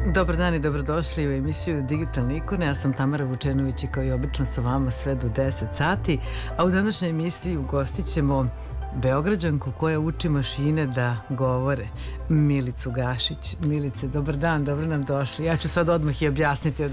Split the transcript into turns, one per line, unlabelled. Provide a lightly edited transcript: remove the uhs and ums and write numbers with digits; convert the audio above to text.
Dobar dan i dobrodošli u emisiju Digitalne ikone. Ja sam Tamara Vučenović i kao i obično sa vama sve do 10 sati. A u današnjoj emisiji ugostit ćemo Beograđanku koja uči mašine da govore, Milicu Gašić. Milice, dobar dan, dobro nam došli. Ja ću sad odmah i objasniti